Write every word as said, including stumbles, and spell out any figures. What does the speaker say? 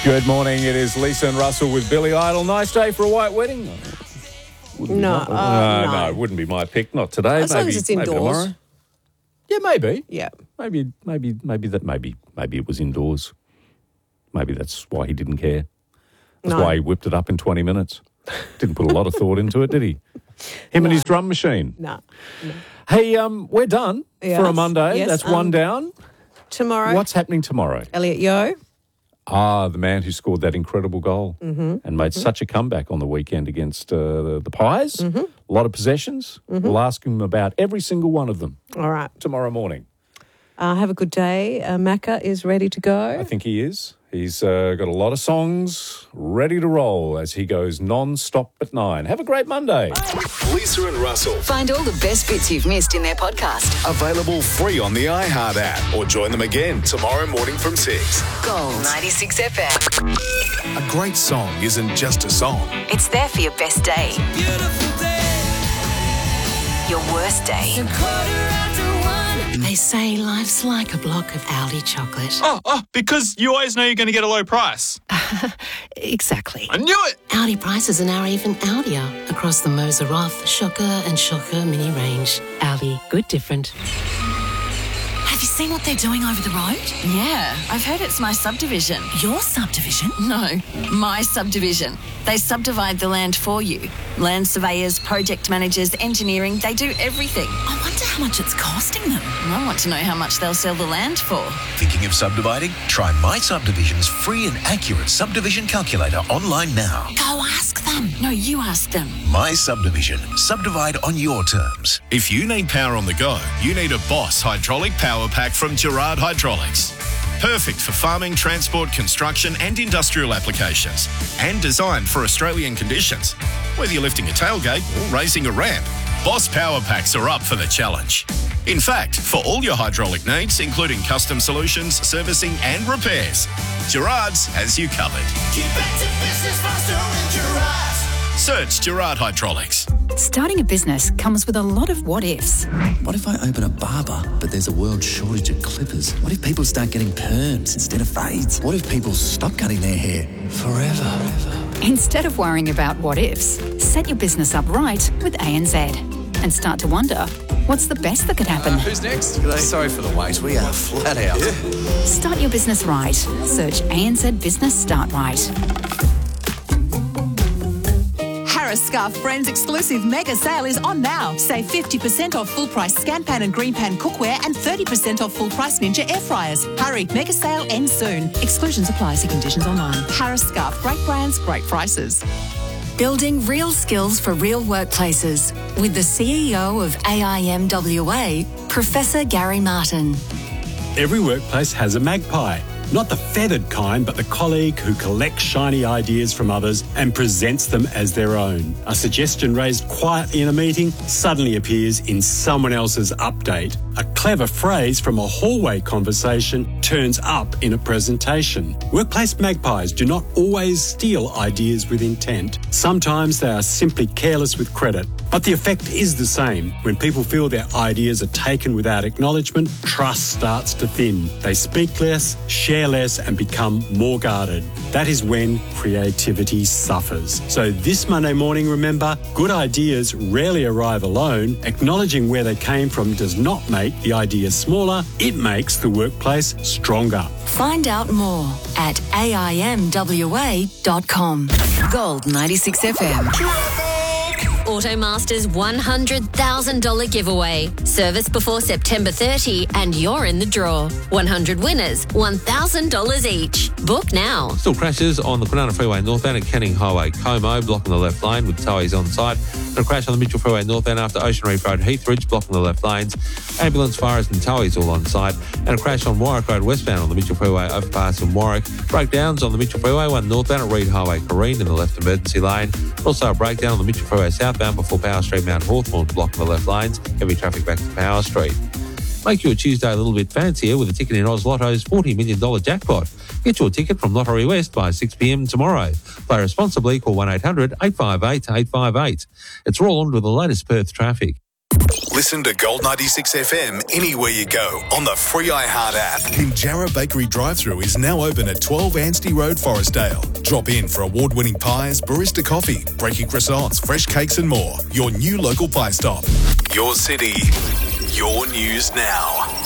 Good morning. It is Lisa and Russell with Billy Idol. Nice day for a white wedding. Wouldn't No, be my, uh, no, no. no, it wouldn't be my pick. Not today. As maybe, long as it's maybe indoors. tomorrow. Yeah, maybe. Yeah. Maybe, maybe, maybe that. Maybe, maybe it was indoors. Maybe that's why he didn't care. That's No. why he whipped it up in twenty minutes. Didn't put a lot of thought into it, did he? Him and his drum machine. No. no. Hey, um, we're done Yes, for a Monday. yes, That's one um, down. Tomorrow, What's happening tomorrow? Elliot Yeo. Ah, the man who scored that incredible goal Mm-hmm. and made such a comeback on the weekend against uh, the, the Pies. Mm-hmm. A lot of possessions. We'll ask him about every single one of them All right. tomorrow morning. Uh, have a good day. Uh, Macca is ready to go. I think he is. He's uh, got a lot of songs ready to roll as he goes non-stop at nine. Have a great Monday. Lisa and Russell. Find all the best bits you've missed in their podcast. Available free on the iHeart app or join them again tomorrow morning from six. Gold ninety-six F M. A great song isn't just a song. It's there for your best day. Your worst day. They say life's like a block of Aldi chocolate. Oh, oh, because you always know you're going to get a low price. Exactly. I knew it! Aldi prices are now even Aldier across the Moser Roth, Shocker and Shocker mini range. Aldi, good different. Have you seen what they're doing over the road? Yeah, I've heard it's my subdivision. Your subdivision? No, my subdivision. They subdivide the land for you. Land surveyors, project managers, engineering, they do everything. I wonder how much it's costing them. I want to know how much they'll sell the land for. Thinking of subdividing? Try My Subdivision's free and accurate subdivision calculator online now. Go ask them. No, you ask them. My Subdivision. Subdivide on your terms. If you need power on the go, you need a Boss hydraulic power pack from Gerard Hydraulics. Perfect for farming, transport, construction and industrial applications. And designed for Australian conditions. Whether you're lifting a tailgate or raising a ramp, Boss power packs are up for the challenge. In fact, for all your hydraulic needs, including custom solutions, servicing and repairs, Gerard's has you covered. Get back to business faster with Gerard's. Search Gerard Hydraulics. Starting a business comes with a lot of what-ifs. What if I open a barber, but there's a world shortage of clippers? What if people start getting perms instead of fades? What if people stop cutting their hair forever? Instead of worrying about what-ifs, set your business up right with A N Z and start to wonder, what's the best that could happen? Uh, who's next? Sorry for the wait. We are flat out. Yeah. Start your business right. Search A N Z Business Start Right. Harris Scarf Friends exclusive mega sale is on now. Save fifty percent off full price Scan Pan and Green Pan cookware and thirty percent off full price Ninja air fryers. Hurry, mega sale ends soon. Exclusions apply. See conditions online. Harris Scarf, great brands, great prices. Building real skills for real workplaces with the C E O of A I M W A, Professor Gary Martin. Every workplace has a magpie. Not the feathered kind, but the colleague who collects shiny ideas from others and presents them as their own. A suggestion raised quietly in a meeting suddenly appears in someone else's update. A clever phrase from a hallway conversation turns up in a presentation. Workplace magpies do not always steal ideas with intent. Sometimes they are simply careless with credit. But the effect is the same. When people feel their ideas are taken without acknowledgement, trust starts to thin. They speak less, share less, and become more guarded. That is when creativity suffers. So this Monday morning, remember, good ideas rarely arrive alone. Acknowledging where they came from does not make the idea smaller. It makes the workplace stronger. Find out more at A I M W A dot com. Gold ninety-six F M. Automaster's one hundred thousand dollars giveaway. Service before September thirtieth and you're in the draw. one hundred winners, one thousand dollars each. Book now. Still crashes on the Kwinana Freeway northbound at Canning Highway, Como, blocking the left lane with towies on site. And a crash on the Mitchell Freeway northbound after Ocean Reef Road, Heathridge, blocking the left lanes. Ambulance, fires and towies all on site. And a crash on Warwick Road westbound on the Mitchell Freeway overpass in Warwick. Breakdowns on the Mitchell Freeway, one northbound at Reed Highway, Careen in the left emergency lane. Also a breakdown on the Mitchell Freeway southbound before Power Street, Mount Hawthorn, blocking the left lanes. Heavy traffic back to Power Street. Make your Tuesday a little bit fancier with a ticket in Oz Lotto's forty million dollars jackpot. Get your ticket from Lottery West by six p.m. tomorrow. Play responsibly. Call one eight hundred eight five eight eight five eight. It's Roland with the latest Perth traffic. Listen to Gold ninety-six F M anywhere you go on the free iHeart app. The Jarrah Bakery drive-thru is now open at twelve Anstey Road, Forestdale. Drop in for award-winning pies, barista coffee, breaking croissants, fresh cakes and more. Your new local pie stop. Your city, your news now.